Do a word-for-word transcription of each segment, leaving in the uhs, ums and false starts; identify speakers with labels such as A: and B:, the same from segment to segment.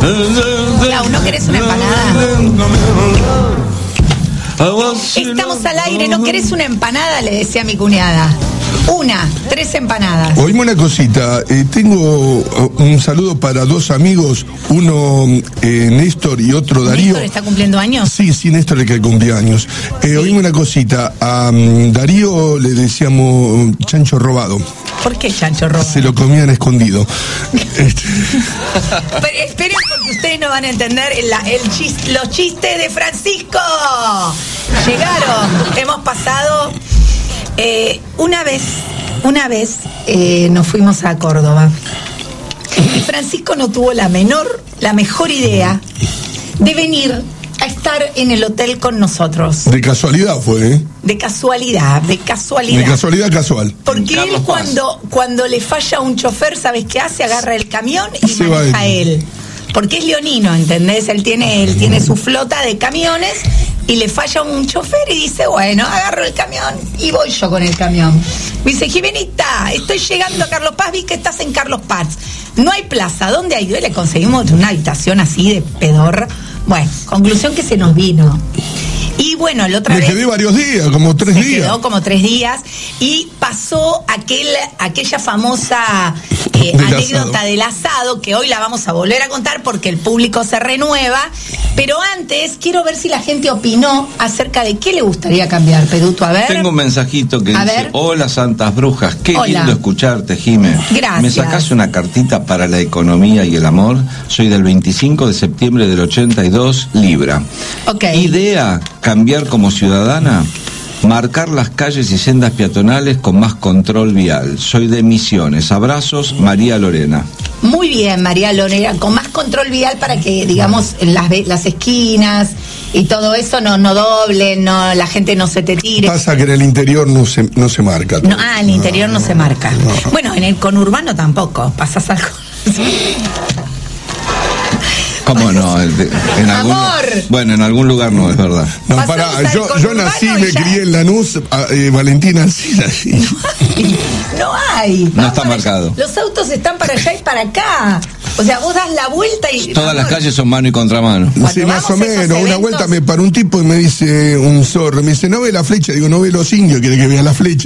A: Clau, ¿no querés una empanada? Estamos al aire, ¿no querés una empanada? Le decía a mi cuñada. Una, tres empanadas.
B: Oíme una cosita, eh, tengo un saludo para dos amigos, uno eh, Néstor y otro Darío.
A: ¿Néstor está cumpliendo años?
B: Sí, sí, Néstor le que cumple años. Eh, sí. Oíme una cosita, a um, Darío le decíamos chancho robado.
A: ¿Por qué chancho robado?
B: Se lo comían escondido. este.
A: Pero esperen porque ustedes no van a entender la, el chis, los chistes de Francisco. Llegaron, hemos pasado... Eh, una vez, una vez eh, nos fuimos a Córdoba y Francisco no tuvo la menor, la mejor idea de venir a estar en el hotel con nosotros.
B: De casualidad fue, ¿eh?
A: De casualidad, de casualidad.
B: De casualidad casual.
A: Porque Carlos él cuando, cuando le falla un chofer, ¿sabes qué hace? Agarra el camión y se maneja él. Porque es leonino, ¿entendés? Él tiene, él tiene su flota de camiones y le falla un chofer y dice, bueno, agarro el camión y voy yo con el camión. Me dice, Jimenita, estoy llegando a Carlos Paz, vi que estás en Carlos Paz. No hay plaza, ¿dónde hay? Y le conseguimos una habitación así de pedorra. Bueno, conclusión que se nos vino. Y bueno, la otra
B: Me
A: vez...
B: quedé varios días, como tres
A: se
B: días.
A: quedó como tres días y pasó aquel, aquella famosa eh,
B: del
A: anécdota
B: asado.
A: del asado, que hoy la vamos a volver a contar porque el público se renueva. Pero antes, quiero ver si la gente opinó acerca de qué le gustaría cambiar, Peduto. A ver.
C: Tengo un mensajito que
A: a
C: dice,
A: ver.
C: hola Santas Brujas, qué
A: Hola.
C: lindo escucharte, Jimé.
A: Gracias.
C: ¿Me sacás una cartita para la economía y el amor? Soy del veinticinco de septiembre del ochenta y dos, Libra.
A: Ok.
C: Idea, cambiar como ciudadana, marcar las calles y sendas peatonales con más control vial. Soy de Misiones. Abrazos, María Lorena.
A: Muy bien, María Lorena, con más control vial para que, digamos, en las, las esquinas y todo eso no, no doblen, no, la gente no se te tire.
B: Pasa que en el interior no se, no se marca.
A: No, ah, en el interior no, no se marca. No. Bueno, en el conurbano tampoco, pasas algo.
C: ¿Cómo no? En algún,
A: Amor.
C: Bueno, en algún lugar no, es verdad.
B: No, pará, yo, yo nací y me
A: ya.
B: crié en Lanús, eh, Valentina Alcina.
A: No hay.
C: No está
A: Vamos,
C: marcado.
A: Los autos están para allá y para acá. O sea, vos das la vuelta y...
C: Todas
A: amor,
C: las calles son mano y contramano.
B: Sí, más o menos. Una
A: eventos...
B: vuelta me paró un tipo y me dice, un zorro, me dice, ¿no ve la flecha? Digo, no ve los indios, quiere que vea la flecha.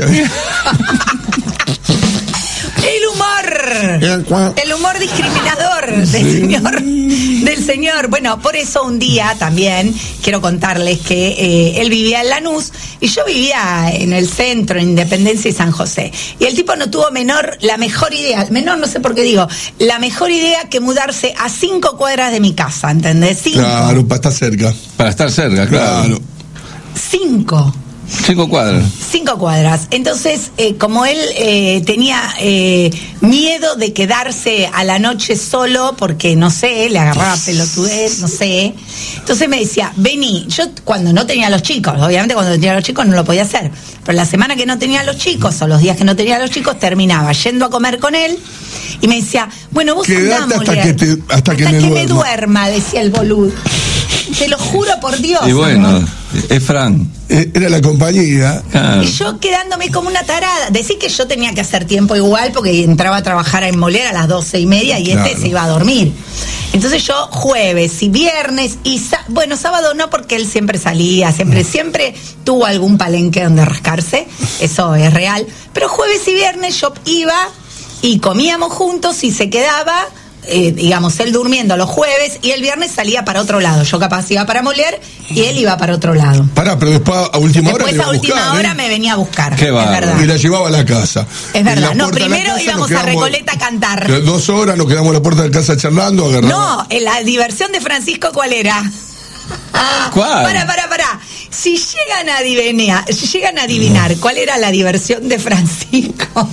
A: El humor, el humor discriminador del sí. señor, del señor. Bueno, por eso un día también quiero contarles que eh, él vivía en Lanús y yo vivía en el centro, en Independencia y San José. Y el tipo no tuvo menor, la mejor idea, menor no sé por qué digo, la mejor idea que mudarse a cinco cuadras de mi casa, ¿entendés? Cinco.
B: Claro, para estar cerca.
C: Para estar cerca, claro. claro.
A: Cinco.
C: Cinco cuadras.
A: Cinco cuadras. Entonces, eh, como él eh, tenía eh, miedo de quedarse a la noche solo, porque no sé, le agarraba pelotudez, no sé. Entonces me decía, vení. Yo cuando no tenía a los chicos, obviamente cuando tenía a los chicos no lo podía hacer, pero la semana que no tenía a los chicos, o los días que no tenía a los chicos, terminaba yendo a comer con él. Y me decía, bueno, vos andamos,
B: hasta que, te, hasta
A: hasta
B: que,
A: que
B: me,
A: me
B: duerma.
A: duerma, decía el boludo. Te lo juro por Dios.
C: Y bueno,
A: amor.
C: es Fran.
B: Era la compañía.
C: Claro.
A: Y yo quedándome como una tarada. Decir que yo tenía que hacer tiempo igual porque entraba a trabajar a Inmoler a las doce y media y
B: claro.
A: este se iba a dormir. Entonces yo jueves y viernes y bueno, sábado no porque él siempre salía, siempre, siempre tuvo algún palenque donde rascarse, eso es real. Pero jueves y viernes yo iba y comíamos juntos y se quedaba... Eh, digamos, él durmiendo los jueves y el viernes salía para otro lado. Yo capaz iba para Molière y él iba para otro lado.
B: Pará, pero después a última
A: después,
B: hora.
A: Después a última
B: buscar,
A: hora
B: ¿eh?
A: me venía a buscar.
C: Qué
A: es
C: va,
A: verdad.
B: Y la llevaba a la casa.
A: Es verdad. No, primero íbamos a Recoleta a cantar.
B: Dos horas nos quedamos a la puerta de la casa charlando. Agarramos.
A: No, en la diversión de Francisco, ¿cuál era?
C: ¿Cuál?
A: Para, para, para. Si llegan a adivinar, si llegan a adivinar cuál era la diversión de Francisco.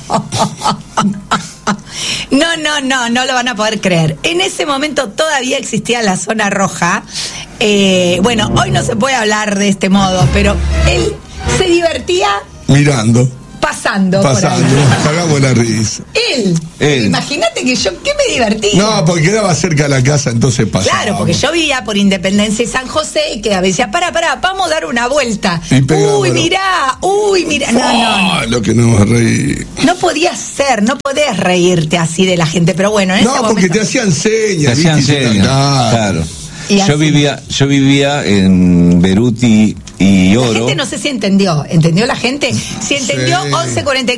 A: No, no, no, no lo van a poder creer. En ese momento todavía existía la zona roja. Eh, bueno, hoy no se puede hablar de este modo, pero él se divertía
B: mirando.
A: pasando.
B: Pasando, cagamos la risa.
A: Él.
C: Él.
A: Imagínate que yo, ¿qué me divertía?
B: No, porque quedaba cerca de la casa, entonces pasaba.
A: Claro, porque yo vivía por Independencia y San José y que a veces decía, para, para, vamos a dar una vuelta.
B: Y pegaba,
A: uy,
B: ¿no?
A: mirá, uy, mirá. No, no, no.
B: Lo que nos reí.
A: No podías ser, no podés reírte así de la gente, pero bueno, en
B: No,
A: ese
B: porque
A: momento...
B: te hacían señas.
C: Te hacían
B: ¿viste?
C: señas, claro. Yo vivía, yo vivía en Beruti y Oro.
A: La gente no sé si entendió. ¿Entendió la gente? Si entendió,
B: Sí.
A: once cuarenta y